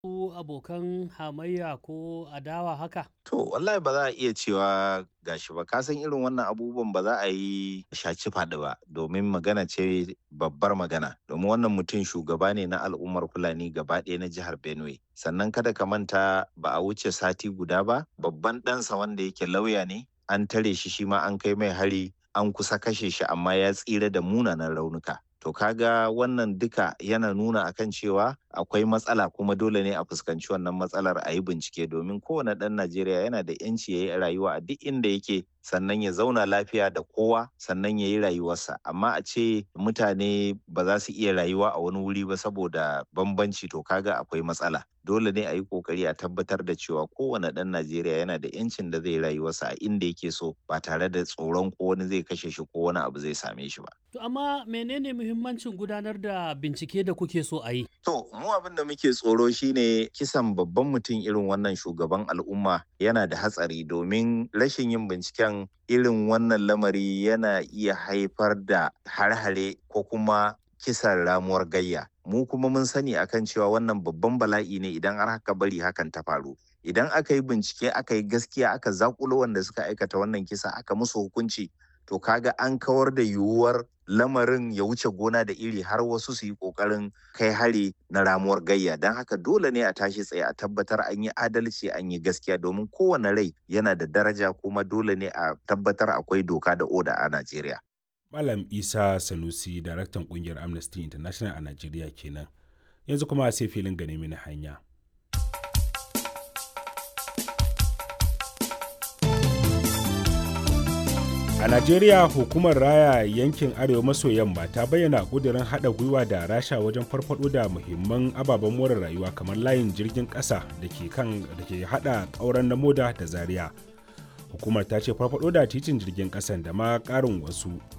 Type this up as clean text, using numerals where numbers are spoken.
Ku abokan hamayya ko adawa haka? To wallahi ba za a iya cewa gashi ba. Ka san irin wannan abubuwan ba za a yi shaci faɗi ba domin magana ce babbar magana. Domin wannan mutum shugaba ne na al'ummar Fulani gaba ɗaya na jihar Benue. Sannan kada ka manta ba a wuce sati guda ba, babban ɗansa wanda yake lauya ne an tare shi ma an kai mai hari an kusa kashe shi amma ya tsira da munanan raunuka. To kaga wannan duka yana nuna akan cewa akwai matsala kuma dole ne a fuskanci wannan matsalar a yi bincike domin kowane ɗan Najeriya yana da 'yanci ya yi rayuwa a duk inda yake sannan ya zauna lafiya da kowa sannan ya yi rayuwarsa. Amma a ce mutane ba za su iya rayuwa a wani wuri ba saboda bambanci to kaga akwai matsala. Dole ne a yi kokari a tabbatar da cewa kowane ɗan Najeriya yana da 'yancin da zai rayuwarsa a inda yake so ba tare da tsoron ko wani zai kashe shi ko wani abu zai same shi ba. To amma menene muhimmancin gudanar da bincike da kuke so a yi? To, mu abin da muke tsoro shine kisan babban mutum irin wannan shugaban al'umma yana da hatsari domin rashin yin binciken irin wannan lamari yana iya haifar da har-hare ko kuma kisan ramuwar gayya. Mu kuma mun sani akan cewa wannan babban bala'i ne idan har haka bari hakan ta faru. Idan aka yi bincike aka yi gaskiya aka zakulo wanda suka aikata wannan kisa aka musu hukunci to kaga an kawar da yiwuwar lamarin ya wuce gona da iri har wasu su yi ƙoƙarin kai hari na ramuwar gayya don haka dole ne a tashi tsaye a tabbatar an yi adalci an yi gaskiya domin kowane rai yana da daraja kuma dole ne a tabbatar akwai doka da oda a Najeriya. Malam Isa Sanusi, daraktan kungiyar Amnesty International a Najeriya kenan. Yanzu kuma sai filin gane mini hanya. A Najeriya, hukumar raya yankin Arewa maso yamma ta bayyana ƙudurin haɗa gwiwa da Rasha wajen farfaɗo da muhimman ababen more rayuwa kamar layin jirgin ƙasa da ke haɗa ƙauren Namoda da Zaria. Hukumar ta ce farfaɗo da titin jirgin ƙasan da ma ƙarin wasu